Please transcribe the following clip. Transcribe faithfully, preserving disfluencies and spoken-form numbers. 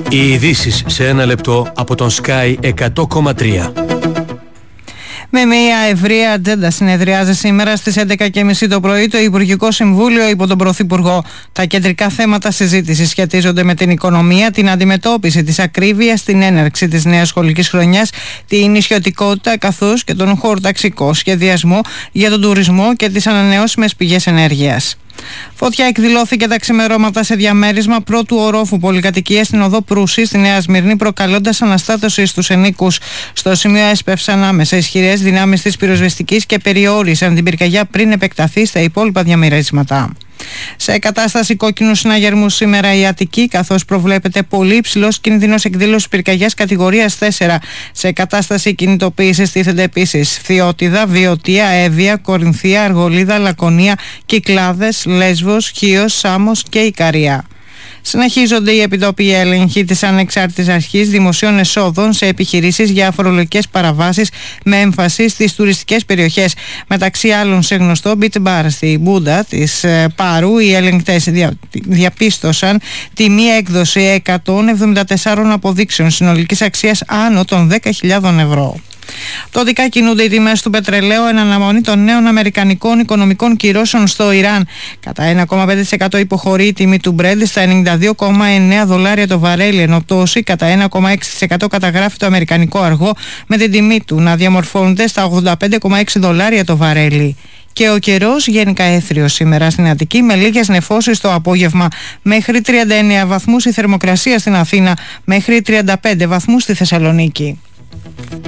Οι ειδήσεις σε ένα λεπτό από τον Sky εκατό κόμμα τρία. Με μια ευρεία ατζέντα συνεδριάζει σήμερα στις έντεκα και τριάντα το πρωί το Υπουργικό Συμβούλιο υπό τον Πρωθυπουργό. Τα κεντρικά θέματα συζήτησης σχετίζονται με την οικονομία, την αντιμετώπιση της ακρίβειας, την έναρξη της νέας σχολικής χρονιάς, την νησιωτικότητα καθώς και τον χωροταξικό σχεδιασμό για τον τουρισμό και τις ανανεώσιμες πηγές ενέργειας. Φωτιά εκδηλώθηκε τα ξημερώματα σε διαμέρισμα πρώτου ορόφου πολυκατοικίας στην οδό Προύση στη Νέα Σμύρνη, προκαλώντας αναστάτωση στους ενίκους. Στο σημείο έσπευσαν άμεσα ισχυρές δυνάμεις της πυροσβεστικής και περιόρισαν την πυρκαγιά πριν επεκταθεί στα υπόλοιπα διαμερίσματα. Σε κατάσταση κόκκινου συναγερμού σήμερα η Αττική, καθώς προβλέπεται πολύ υψηλός κίνδυνος εκδήλωσης πυρκαγιάς κατηγορίας τέσσερα. Σε κατάσταση κινητοποίησης τίθενται επίσης Φθιώτιδα, Βιωτία, Εύβοια, Κορινθία, Αργολίδα, Λακωνία, Κυκλάδες, Λέσβος, Χίος, Σάμος και Ικαρία. Συνεχίζονται οι επιτόπιοι έλεγχοι της Ανεξάρτητης Αρχής Δημοσίων Εσόδων σε επιχειρήσεις για φορολογικές παραβάσεις με έμφαση στις τουριστικές περιοχές. Μεταξύ άλλων σε γνωστό beach bar στη Μπούντα της Πάρου, οι ελεγκτές δια, διαπίστωσαν τη μία έκδοση εκατόν εβδομήντα τεσσάρων αποδείξεων συνολικής αξίας άνω των δέκα χιλιάδες ευρώ. Πτωτικά κινούνται οι τιμές του πετρελαίου εν αναμονή των νέων αμερικανικών οικονομικών κυρώσεων στο Ιράν. Κατά ένα κόμμα πέντε τοις εκατό υποχωρεί η τιμή του Brent στα ενενήντα δύο κόμμα εννέα δολάρια το βαρέλι, ενώ πτώση κατά ένα κόμμα έξι τοις εκατό καταγράφει το αμερικανικό αργό, με την τιμή του να διαμορφώνεται στα ογδόντα πέντε κόμμα έξι δολάρια το βαρέλι. Και ο καιρός γενικά έθριος σήμερα στην Αττική, με λίγες νεφώσεις το απόγευμα. Μέχρι τριάντα εννέα βαθμούς η θερμοκρασία στην Αθήνα, μέχρι τριάντα πέντε βαθμούς στη Θεσσαλονίκη.